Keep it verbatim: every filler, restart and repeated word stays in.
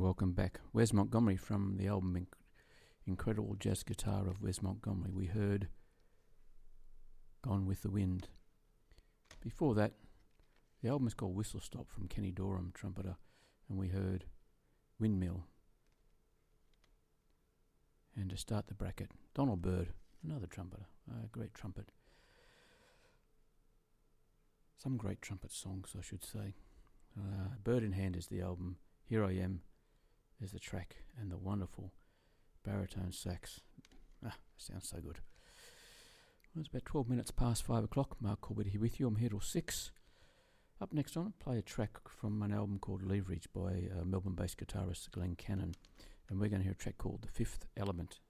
welcome back. Wes Montgomery from the album Inc- Incredible Jazz Guitar of Wes Montgomery. We heard Gone with the Wind. Before that, the album is called Whistle Stop from Kenny Dorham, trumpeter, and we heard Windmill. And to start the bracket, Donald Byrd, another trumpeter, a great trumpet. Some great trumpet songs, I should say. Uh, Bird in Hand is the album. Here I Am is the track, and the wonderful baritone sax. Ah, sounds so good. Well, it's about twelve minutes past five o'clock. Mark Corbett here with you. I'm here till six. Up next on, play a track from an album called Leverage by uh, Melbourne-based guitarist Glenn Cannon, and we're going to hear a track called The Fifth Element.